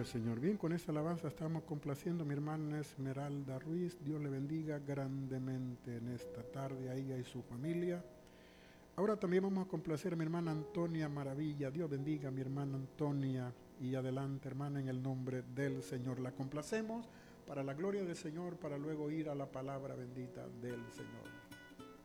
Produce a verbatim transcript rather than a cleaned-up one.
Señor. Bien, con esta alabanza estamos complaciendo a mi hermana Esmeralda Ruiz. Dios le bendiga grandemente en esta tarde a ella y su familia. Ahora también vamos a complacer a mi hermana Antonia Maravilla. Dios bendiga a mi hermana Antonia. Y adelante, hermana, en el nombre del Señor. La complacemos para la gloria del Señor, para luego ir a la palabra bendita del Señor.